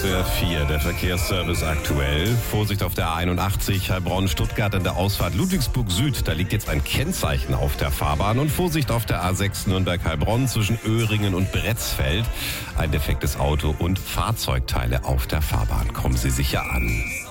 SWR 4, der Verkehrsservice aktuell. Vorsicht auf der A81 Heilbronn-Stuttgart an der Ausfahrt Ludwigsburg Süd. Da liegt jetzt ein Kennzeichen auf der Fahrbahn. Und Vorsicht auf der A6 Nürnberg-Heilbronn zwischen Öhringen und Bretzfeld. Ein defektes Auto und Fahrzeugteile auf der Fahrbahn. Kommen Sie sicher an.